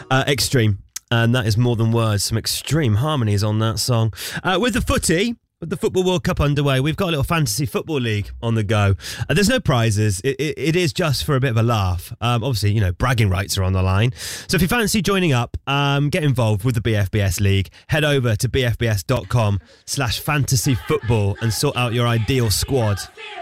Extreme. And that is More Than Words. Some extreme harmonies on that song. With the footy, with the Football World Cup underway, we've got a little fantasy football league on the go. There's no prizes. It is just for a bit of a laugh. Obviously, you know, bragging rights are on the line. So if you fancy joining up, get involved with the BFBS League. Head over to bfbs.com/fantasyfootball and sort out your ideal squad.